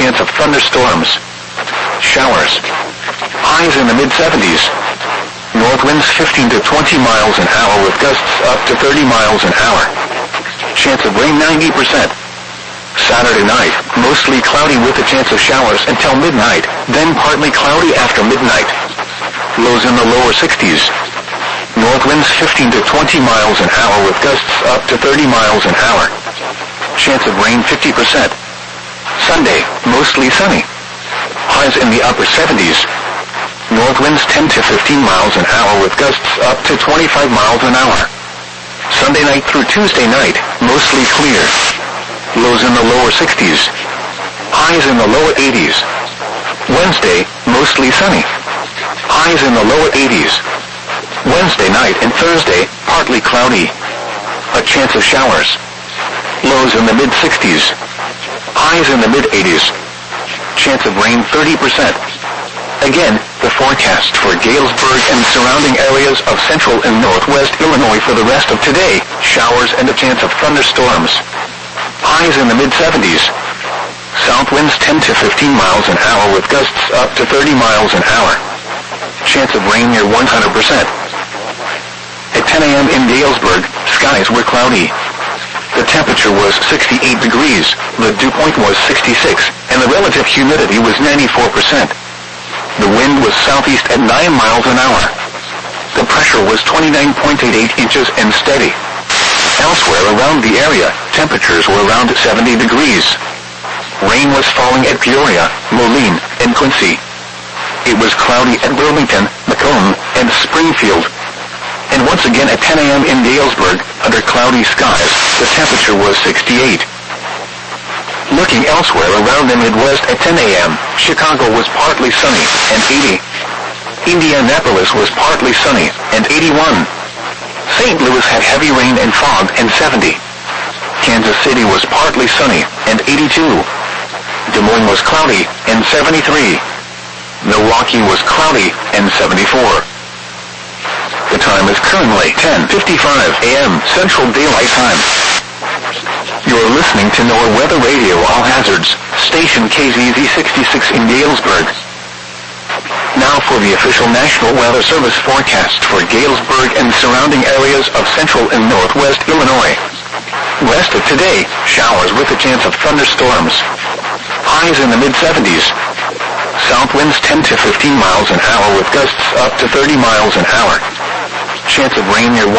chance of thunderstorms. Showers. Highs in the mid-70s. North winds 15 to 20 miles an hour with gusts up to 30 miles an hour. Chance of rain 90%. Saturday night, mostly cloudy with a chance of showers until midnight, then partly cloudy after midnight. Lows in the lower 60s. North winds 15 to 20 miles an hour with gusts up to 30 miles an hour. Chance of rain 50%. Sunday, mostly sunny. Highs in the upper 70s. North winds 10 to 15 miles an hour with gusts up to 25 miles an hour. Sunday night through Tuesday night, mostly clear. Lows in the lower 60s. Highs in the lower 80s. Wednesday, mostly sunny. Highs in the lower 80s. Wednesday night and Thursday, partly cloudy. A chance of showers. Lows in the mid-60s. Highs in the mid-80s. Chance of rain 30%. Again, the forecast for Galesburg and surrounding areas of central and northwest Illinois for the rest of today, showers and a chance of thunderstorms. Highs in the mid-70s. South winds 10 to 15 miles an hour with gusts up to 30 miles an hour. Chance of rain near 100%. At 10 a.m. in Galesburg, skies were cloudy. The temperature was 68 degrees, the dew point was 66, and the relative humidity was 94%. The wind was southeast at 9 miles an hour. The pressure was 29.88 inches and steady. Elsewhere around the area, temperatures were around 70 degrees. Rain was falling at Peoria, Moline, and Quincy. It was cloudy at Burlington, Macomb, and Springfield. And once again at 10 a.m. in Galesburg, under cloudy skies, the temperature was 68. Looking elsewhere around the Midwest at 10 a.m., Chicago was partly sunny, and 80. Indianapolis was partly sunny, and 81. St. Louis had heavy rain and fog, and 70. Kansas City was partly sunny, and 82. Des Moines was cloudy, and 73. Milwaukee was cloudy, and 74. The time is currently 10:55 a.m. Central Daylight Time. You're listening to NOAA Weather Radio All Hazards, station KZZ 66 in Galesburg. Now for the official National Weather Service forecast for Galesburg and surrounding areas of central and northwest Illinois. Rest of today, showers with a chance of thunderstorms. Highs in the mid-70s. South winds 10 to 15 miles an hour with gusts up to 30 miles an hour. Chance of rain near 100%.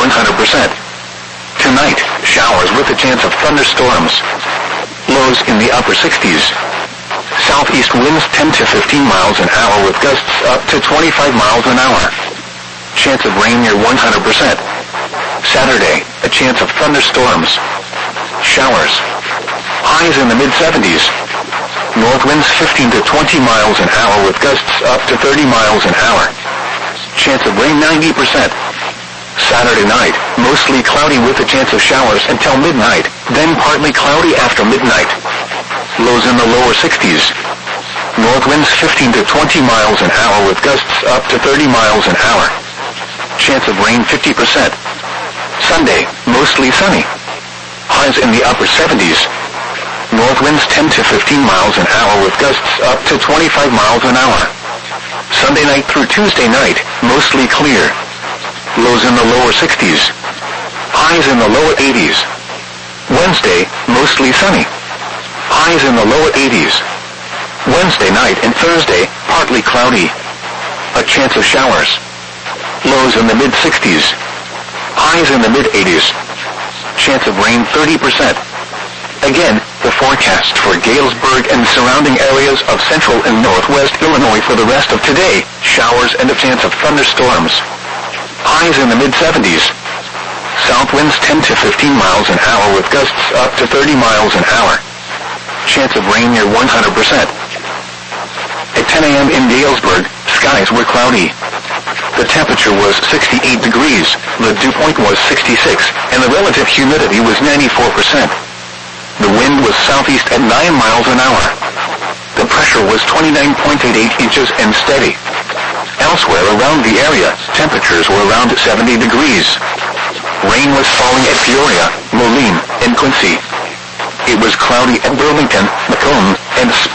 Tonight, showers with a chance of thunderstorms. Lows in the upper 60s. Southeast winds 10 to 15 miles an hour with gusts up to 25 miles an hour. Chance of rain near 100%. Saturday, a chance of thunderstorms. Showers. Highs in the mid-70s. North winds 15 to 20 miles an hour with gusts up to 30 miles an hour. Chance of rain 90%. Saturday night, mostly cloudy with a chance of showers until midnight, then partly cloudy after midnight. Lows in the lower 60s. North winds 15 to 20 miles an hour with gusts up to 30 miles an hour. Chance of rain 50%. Sunday, mostly sunny. Highs in the upper 70s. North winds 10 to 15 miles an hour with gusts up to 25 miles an hour. Sunday night through Tuesday night, mostly clear. Lows in the lower 60s. Highs in the lower 80s. Wednesday, mostly sunny. Highs in the lower 80s. Wednesday night and Thursday, partly cloudy. A chance of showers. Lows in the mid-60s. Highs in the mid-80s. Chance of rain 30%. Again, the forecast for Galesburg and surrounding areas of central and northwest Illinois for the rest of today, showers and a chance of thunderstorms. Highs in the mid-70s. South winds 10 to 15 miles an hour with gusts up to 30 miles an hour. Chance of rain near 100%. At 10 a.m. in Galesburg, skies were cloudy. The temperature was 68 degrees, the dew point was 66, and the relative humidity was 94%. The wind was southeast at 9 miles an hour. The pressure was 29.88 inches and steady. Elsewhere around the area, temperatures were around 70 degrees. Rain was falling at Peoria, Moline, and Quincy. It was cloudy at Burlington, Macomb, and